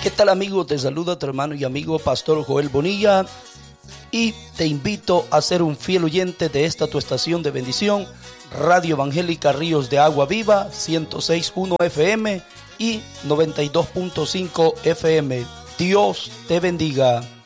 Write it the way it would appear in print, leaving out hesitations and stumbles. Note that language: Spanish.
¿Qué tal, amigos? Te saluda tu hermano y amigo Pastor Joel Bonilla y te invito a ser un fiel oyente de esta tu estación de bendición, Radio Evangélica Ríos de Agua Viva, 106.1 FM y 92.5 FM. Dios te bendiga.